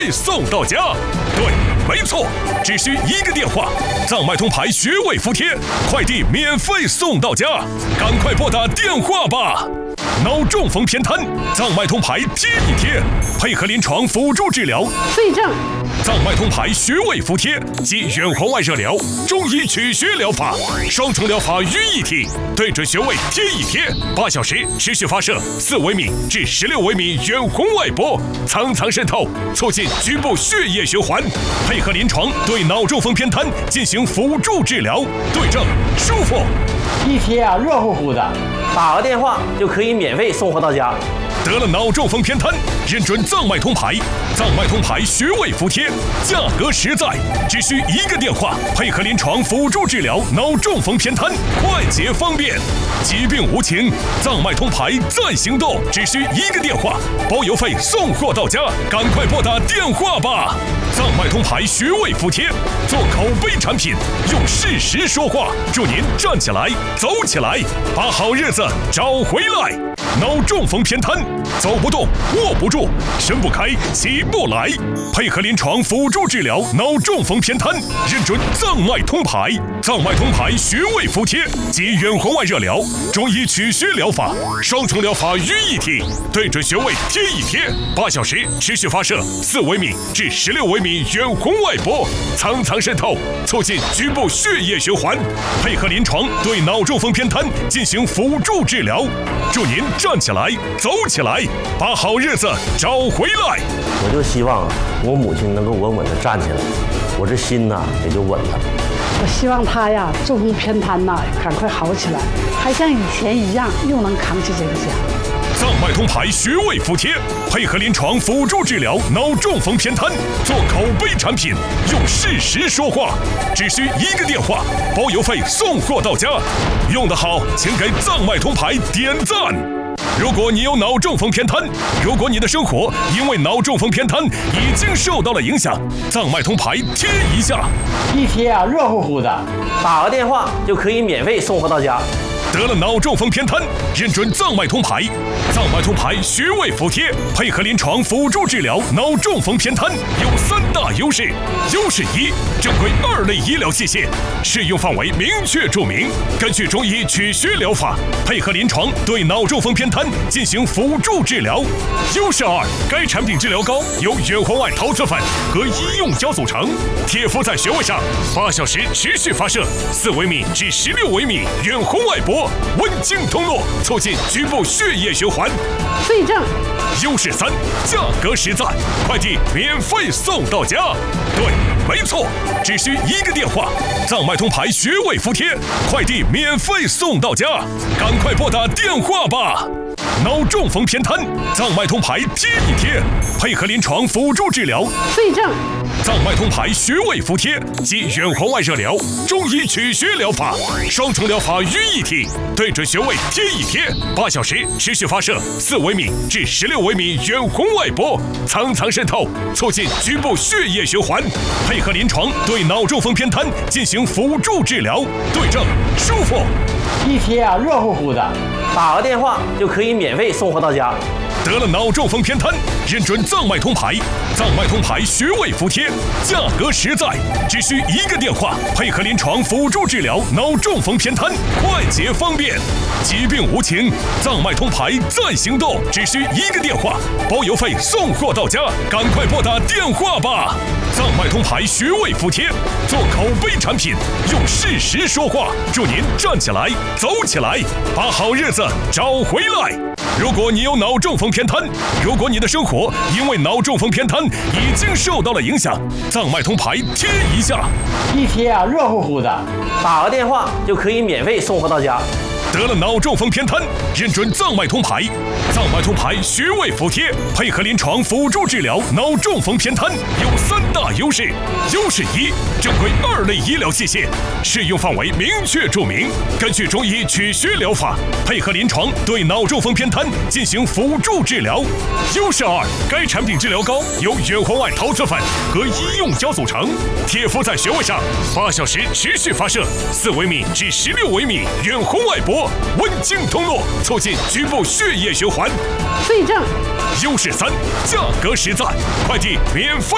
送到家。对，没错，只需一个电话，藏脉通牌穴位服帖，快递免费送到家，赶快拨打电话吧！脑中风偏瘫，藏脉通牌贴一贴，配合临床辅助治疗， 对症。 藏脉通牌穴位服帖及远红外热疗、中医取穴疗法，双重疗法于一体，对准穴位贴一贴，8小时持续发射4微米至16微米远红外波，层层渗透，促进局部血液循环，配合临床对脑中风偏瘫进行辅助治疗，对症舒服。 一贴啊，热乎乎的，打个电话就可以免费送货到家。 得了脑中风偏瘫，认准藏脉通牌，藏脉通牌穴位服帖，价格实在，只需一个电话，配合临床辅助治疗脑中风偏瘫，快捷方便，疾病无情，藏脉通牌在行动，只需一个电话，包邮费送货到家，赶快拨打电话吧！藏脉通牌穴位服帖，做口碑产品，用事实说话，祝您站起来，走起来，把好日子找回来。脑中风偏瘫，走不动，握不住，伸不开，起不来，配合临床辅助治疗脑中风偏瘫，认准藏脉通牌，藏脉通牌穴位服帖及远红外热疗、中医取穴疗法，双重疗法于一体，对准穴位贴一贴，8小时持续发射4微米至16微米远红外波，层层渗透，促进局部血液循环，配合临床对脑中风偏瘫进行辅助治疗，祝您站起来，走起来，把好日子找回来。 我就希望我母亲能够稳稳地站起来，我这心呐也就稳了。 我希望他呀，中风偏瘫呐，赶快好起来，还像以前一样，又能扛起这个家。 藏脉通牌穴位服帖，配合临床辅助治疗脑中风偏瘫，做口碑产品，用事实说话，只需一个电话，包邮费送货到家。用得好，请给藏脉通牌点赞。如果你有脑中风偏瘫，如果你的生活因为脑中风偏瘫已经受到了影响，藏脉通牌贴一下， 一贴啊，热乎乎的，打个电话就可以免费送货到家。 得了脑中风偏瘫，认准藏脉通牌，藏脉通牌穴位服帖，配合临床辅助治疗脑中风偏瘫，有3大优势。优势1，正规2类医疗器械，适用范围明确注明，根据中医取穴疗法，配合临床对脑中风偏瘫进行辅助治疗。优势2，该产品治疗膏由远红外陶瓷粉和医用胶组成，贴敷在穴位上，8小时持续发射4微米至16微米远红外波，温经通络，促进局部血液循环。 对症。 优势3，价格实在，快递免费送到家。对，没错，只需一个电话，藏脉通牌穴位服帖，快递免费送到家，赶快拨打电话吧！脑中风偏瘫，藏脉通牌贴一贴，配合临床辅助治疗， 对症。 藏脉通牌穴位服帖及远红外热疗、中医取穴疗法，双重疗法于一体，对准穴位贴一贴，8小时持续发射4微米至16微米远红外波，层层渗透，促进局部血液循环，配合临床对脑中风偏瘫进行辅助治疗，对症舒服。 一贴啊，热乎乎的，打个电话就可以免费送货到家。 得了脑中风偏瘫，认准藏脉通牌，藏脉通牌穴位服帖，价格实在，只需一个电话，配合临床辅助治疗脑中风偏瘫，快捷方便，疾病无情，藏脉通牌在行动，只需一个电话，包邮费送货到家，赶快拨打电话吧！藏脉通牌穴位服帖，做口碑产品，用事实说话，祝您站起来，走起来，把好日子找回来。如果你有脑中风偏瘫，如果你的生活因为脑中风偏瘫已经受到了影响，藏脉通牌贴一下， 一贴啊，热乎乎的，打个电话就可以免费送货到家。 得了脑中风偏瘫，认准藏脉通牌，藏脉通牌穴位服帖，配合临床辅助治疗脑中风偏瘫，有3大优势。优势1，正规2类医疗器械，适用范围明确注明，根据中医取穴疗法，配合临床对脑中风偏瘫进行辅助治疗。优势2，该产品治疗膏由远红外陶瓷粉和医用胶组成，贴敷在穴位上，8小时持续发射4微米至16微米远红外波，温经通络，促进局部血液循环。 对症。 优势3，价格实在，快递免费